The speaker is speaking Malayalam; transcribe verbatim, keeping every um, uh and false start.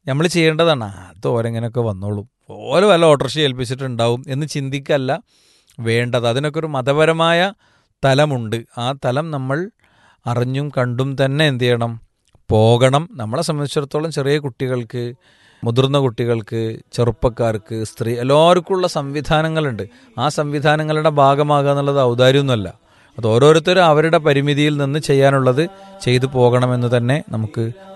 നമ്മൾ ചെയ്യേണ്ടതാണ്. അത് ഓരെങ്ങനെയൊക്കെ വന്നോളും, ഓരോ വല്ല ഓട്ടോറിക്ഷ ഏൽപ്പിച്ചിട്ടുണ്ടാവും എന്ന് ചിന്തിക്കല്ല വേണ്ടത്. അതിനൊക്കെ ഒരു മതപരമായ തലമുണ്ട്. ആ തലം നമ്മൾ അറിഞ്ഞും കണ്ടും തന്നെ എന്ത് ചെയ്യണം, പോകണം. നമ്മളെ സംബന്ധിച്ചിടത്തോളം ചെറിയ കുട്ടികൾക്ക്, മുതിർന്ന കുട്ടികൾക്ക്, ചെറുപ്പക്കാർക്ക്, സ്ത്രീ എല്ലാവർക്കുമുള്ള സംവിധാനങ്ങളുണ്ട്. ആ സംവിധാനങ്ങളുടെ ഭാഗമാകുക എന്നുള്ളത് ഔദാര്യമൊന്നുമല്ല. അത് ഓരോരുത്തരും അവരുടെ പരിമിതിയിൽ നിന്ന് ചെയ്യാനുള്ളത് ചെയ്തു പോകണമെന്ന് തന്നെ നമുക്ക്